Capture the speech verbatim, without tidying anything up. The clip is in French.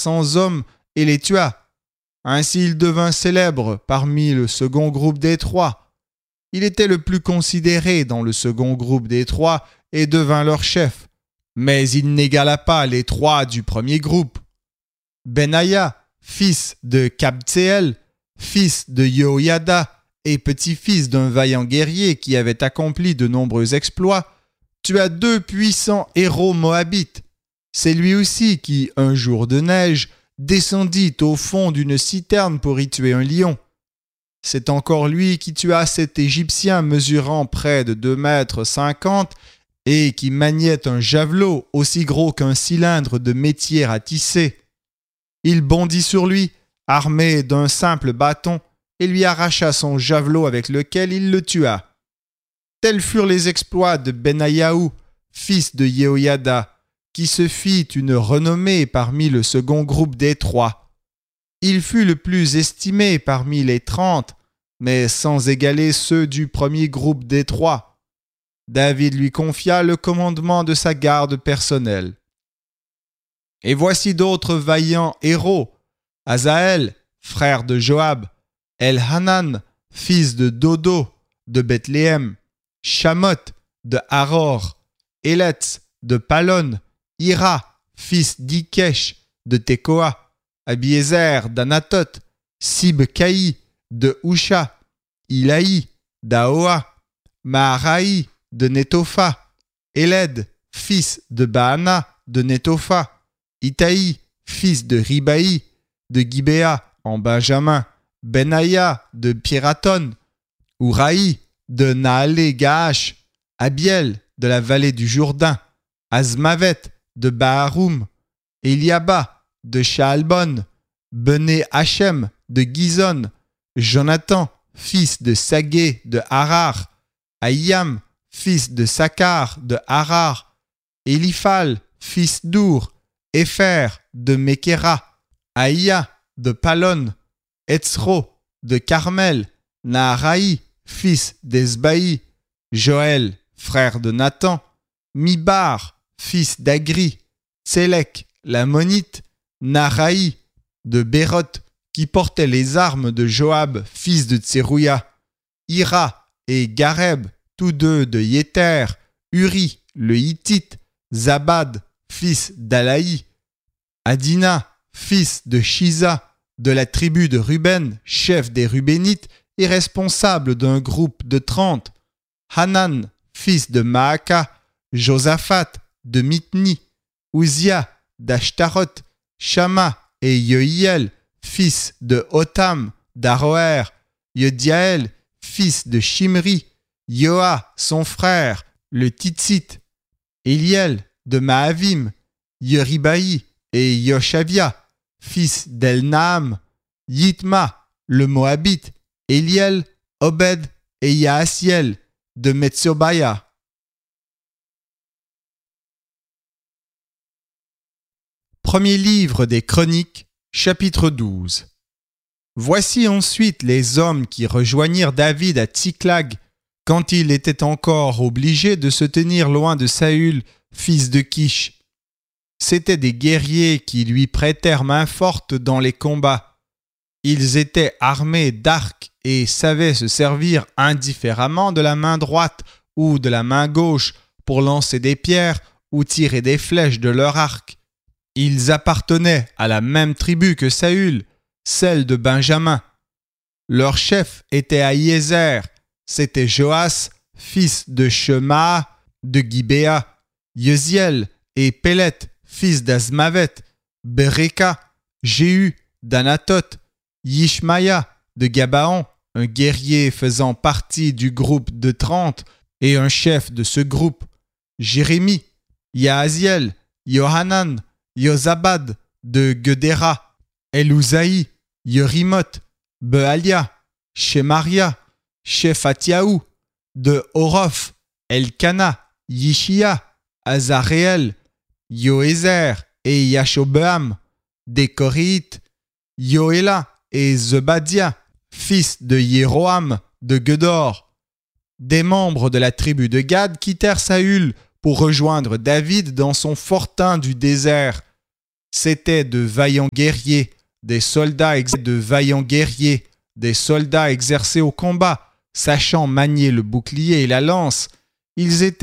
cents hommes et les tua. Ainsi il devint célèbre parmi le second groupe des trois. Il était le plus considéré dans le second groupe des trois et devint leur chef. Mais il n'égala pas les trois du premier groupe. Benaïa, fils de Kabtseel, fils de Yehoyada et petit-fils d'un vaillant guerrier qui avait accompli de nombreux exploits, tua deux puissants héros moabites. C'est lui aussi qui, un jour de neige, descendit au fond d'une citerne pour y tuer un lion. C'est encore lui qui tua cet Égyptien mesurant près de deux mètres cinquante et qui maniait un javelot aussi gros qu'un cylindre de métier à tisser. Il bondit sur lui, armé d'un simple bâton, et lui arracha son javelot avec lequel il le tua. Tels furent les exploits de Benaïaou, fils de Yehoyada, qui se fit une renommée parmi le second groupe des trois. Il fut le plus estimé parmi les trente, mais sans égaler ceux du premier groupe des trois. David lui confia le commandement de sa garde personnelle. Et voici d'autres vaillants héros: Azaël, frère de Joab, Elhanan, fils de Dodo, de Bethléem, Shamoth, de Haror, Életz, de Palon, Ira, fils d'Ikesh, de Tekoa, Abiézer, d'Anatot, Sibcaï, de Husha, Ilaï, d'Aoa, Maharaï, de Netopha, Éled, fils de Baana, de Netopha, Itaï, fils de Ribaï, de Gibéa, en Benjamin, Benaïa, de Piraton, Ouraï, de Nahalé-Gaash, Abiel, de la vallée du Jourdain, Azmavet, de Baharoum, Eliaba, de Shaalbon, Bené Hachem, de Gizon, Jonathan, fils de Sagé, de Harar, Aïam, fils de Sakar, de Harar, Eliphal, fils d'Our, Épher, de Mekera, Aïa, de Palon, Etzro, de Carmel, Naharaï, fils d'Esbaï, Joël, frère de Nathan, Mibar, fils d'Agri, Tsélek, l'ammonite, Naharaï, de Béroth, qui portait les armes de Joab, fils de Tserouïa, Ira et Gareb, tous deux de Yéter, Uri, le Hittite, Zabad, fils d'Alaï, Adina, fils de Shiza, de la tribu de Ruben, chef des Rubénites et responsable d'un groupe de trente, Hanan, fils de Maaka, Josaphat, de Mitni, Uzia, d'Ashtaroth, Shama et Yohiel, fils de Otam, d'Aroer, Yediaël, fils de Shimri, Yoa, son frère, le Titsite, Eliel, de Mahavim, Yeribaï et Yoshavia, fils d'Elnaam, Yitma, le Moabite, Eliel, Obed et Yaasiel, de Metsobaya. Premier livre des Chroniques, chapitre douze. Voici ensuite les hommes qui rejoignirent David à Tsiklag, quand il était encore obligé de se tenir loin de Saül, fils de Kish. C'étaient des guerriers qui lui prêtèrent main forte dans les combats. Ils étaient armés d'arcs et savaient se servir indifféremment de la main droite ou de la main gauche pour lancer des pierres ou tirer des flèches de leur arc. Ils appartenaient à la même tribu que Saül, celle de Benjamin. Leur chef était Ahiézer, c'était Joas, fils de Shema, de Gibéa, Yeuziel et Pélet, fils d'Azmavet, Bereka, Jéhu, d'Anatot, Yishmaïa, de Gabaon, un guerrier faisant partie du groupe de trente et un chef de ce groupe, Jérémie, Yahaziel, Yohanan, Yozabad, de Gedéra, Elouzaï, Yerimoth, Bealia, Shemaria, Shephatiaou, de Orof, Elkana, Yishia, Azaréel, Yoézer et Yashobeam, des Corites, Yoéla et Zebadia, fils de Jéroham, de Gedor. Des membres de la tribu de Gad quittèrent Saül pour rejoindre David dans son fortin du désert. C'étaient de vaillants guerriers, des soldats ex- de vaillants guerriers, des soldats exercés au combat, sachant manier le bouclier et la lance. Ils étaient